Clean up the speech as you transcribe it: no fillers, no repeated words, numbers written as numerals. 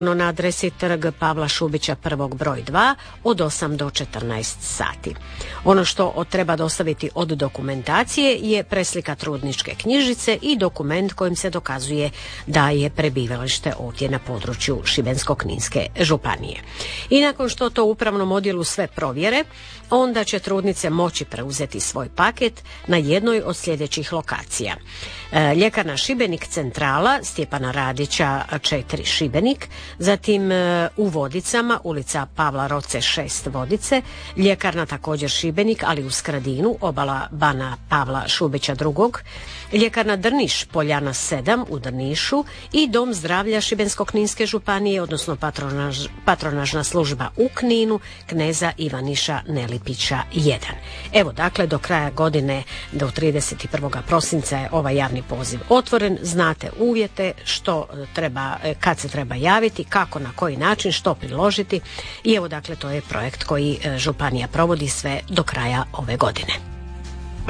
na adresi Trg Pavla Šubića prvog broj 2 od 8 do 14 sati. Ono što treba dostaviti od dokumentacije je preslika trudničke knjižice i dokument kojim se dokazuje da je prebivalište ovdje na području Šibensko-kninske županije. I nakon što to u upravnom odjelu sve provjere, onda će trudnice moći preuzeti svoj paket na jednoj od sljedećih lokacija. Ljekarna Šibenik centrala Stjepana Radića 4 Šibenik, zatim u Vodicama ulica Pavla Roce 6 Vodice, ljekarna također Šibenik ali u Skradinu obala Bana Pavla Šubića II, ljekarna Drniš Poljana 7 u Drnišu i Dom zdravlja Šibensko-kninske županije, odnosno patronažna služba u Kninu Kneza Ivaniša Nelipića 1. Evo dakle do kraja godine do 31. prosinca je ovaj javni poziv otvoren, znate uvjete što treba, kad se treba javiti, kako, na koji način, što priložiti i evo dakle to je projekt koji županija provodi sve do kraja ove godine.